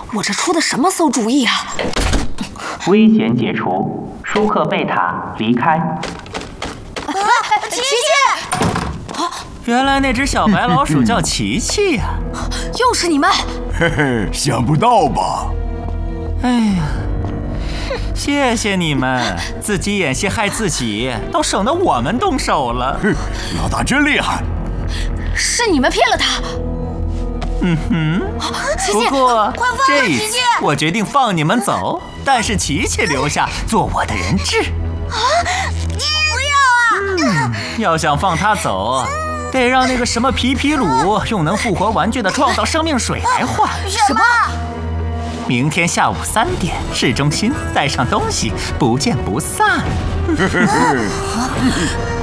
我这出的什么馊主意啊！ 危险解除，舒克贝塔离开。 琪琪！ 原来那只小白老鼠叫琪琪呀！ 又是你们！ 嘿嘿，想不到吧？ 哎呀，谢谢你们，自己演戏害自己，都省得我们动手了。 老大真厉害！ 是你们骗了他。 不过这一次我决定放你们走，但是琪琪留下做我的人质。 不要啊！ 要想放他走，得让那个什么皮皮鲁用能复活玩具的创造生命水来换。 什么？ 明天下午3点，市中心带上东西，不见不散。